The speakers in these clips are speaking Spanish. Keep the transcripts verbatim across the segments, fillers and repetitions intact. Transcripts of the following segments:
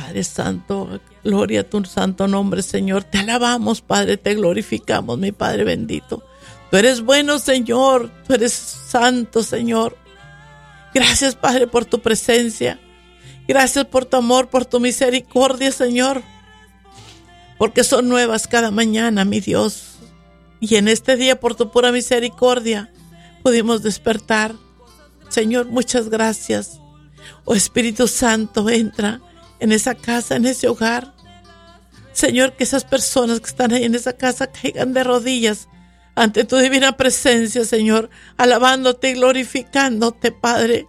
Padre Santo, gloria a tu santo nombre, Señor. Te alabamos, Padre, te glorificamos, mi Padre bendito. Tú eres bueno, Señor, tú eres santo, Señor. Gracias, Padre, por tu presencia. Gracias por tu amor, por tu misericordia, Señor. Porque son nuevas cada mañana, mi Dios. Y en este día, por tu pura misericordia, pudimos despertar. Señor, muchas gracias. Oh Espíritu Santo, entra en esa casa, en ese hogar. Señor, que esas personas que están ahí en esa casa caigan de rodillas ante tu divina presencia, Señor, alabándote y glorificándote, Padre.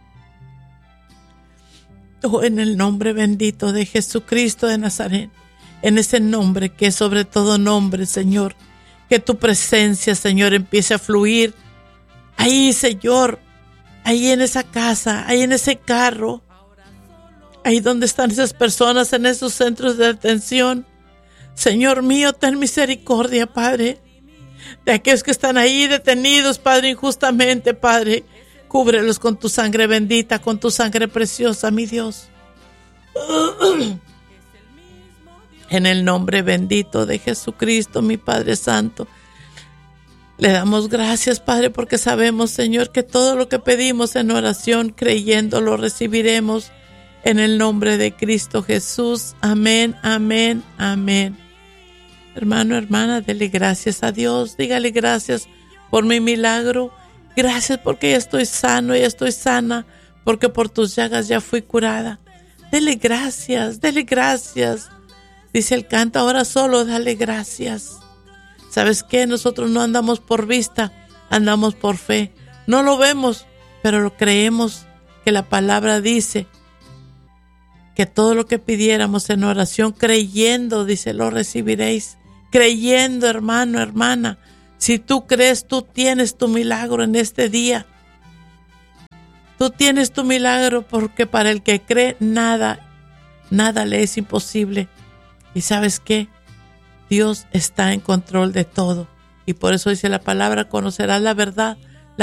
Oh, en el nombre bendito de Jesucristo de Nazaret, en ese nombre que es sobre todo nombre, Señor, que tu presencia, Señor, empiece a fluir ahí, Señor, ahí en esa casa, ahí en ese carro, ahí donde están esas personas en esos centros de detención. Señor mío, ten misericordia, Padre, de aquellos que están ahí detenidos, Padre, injustamente, Padre. Cúbrelos con tu sangre bendita, con tu sangre preciosa, mi Dios. En el nombre bendito de Jesucristo, mi Padre Santo, le damos gracias, Padre, porque sabemos, Señor, que todo lo que pedimos en oración, creyendo, lo recibiremos en el nombre de Cristo Jesús. Amén, amén, amén. Hermano, hermana, dele gracias a Dios. Dígale gracias por mi milagro. Gracias porque ya estoy sano, ya estoy sana, porque por tus llagas ya fui curada. Dele gracias, dele gracias. Dice el canto, ahora solo dale gracias. ¿Sabes qué? Nosotros no andamos por vista, andamos por fe. No lo vemos, pero lo creemos, que la palabra dice que todo lo que pidiéramos en oración, creyendo, dice, lo recibiréis. Creyendo, hermano, hermana. Si tú crees, tú tienes tu milagro en este día. Tú tienes tu milagro, porque para el que cree, nada, nada le es imposible. ¿Y sabes qué? Dios está en control de todo. Y por eso dice la palabra, conocerás la verdad